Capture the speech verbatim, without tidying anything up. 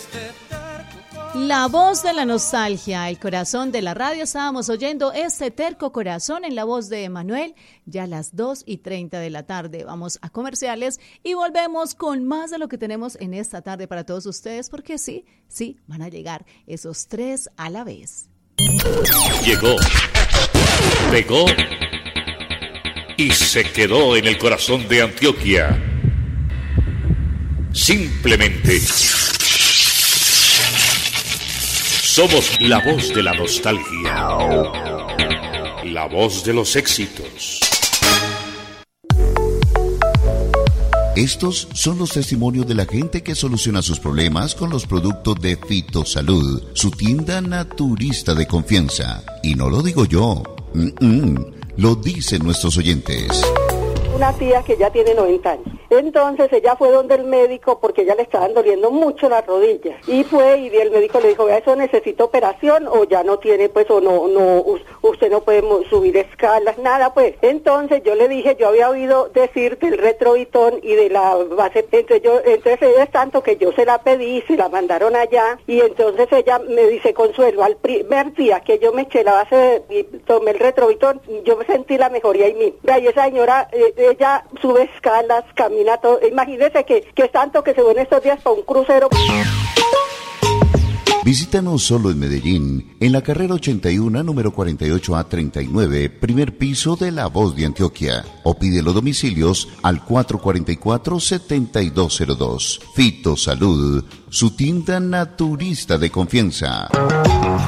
La voz de la nostalgia, el corazón de la radio. Estábamos oyendo este terco corazón en la voz de Emanuel, ya a las dos y treinta de la tarde. Vamos a comerciales y volvemos con más de lo que tenemos en esta tarde para todos ustedes, porque sí, sí, van a llegar esos tres a la vez. Llegó, pegó y se quedó en el corazón de Antioquia. Simplemente somos la voz de la nostalgia, la voz de los éxitos. Estos son los testimonios de la gente que soluciona sus problemas con los productos de Fitosalud, su tienda naturista de confianza. Y no lo digo yo, Mm-mm. lo dicen nuestros oyentes. Una tía que ya tiene noventa años. Entonces ella fue donde el médico porque ya le estaban doliendo mucho las rodillas. Y fue y el médico le dijo, vea, eso necesita operación o ya no tiene, pues, o no, no, usted no puede subir escalas, nada, pues. Entonces yo le dije, yo había oído decir del retrovitón y de la base, entonces yo, entonces ella es tanto que yo se la pedí, se la mandaron allá y entonces ella me dice, Consuelo, al primer día que yo me eché la base de, y tomé el retrovitón, yo me sentí la mejoría ahí mismo. Y esa señora, eh, ella sube escalas, camina todo. Imagínese que, que es tanto que se ve en estos días para un crucero. Visítanos solo en Medellín, en la carrera ochenta y uno, número cuarenta y ocho A treinta y nueve, primer piso de La Voz de Antioquia. O pide los domicilios al cuatro cuatro cuatro, siete dos cero dos. Fitosalud, su tienda naturista de confianza.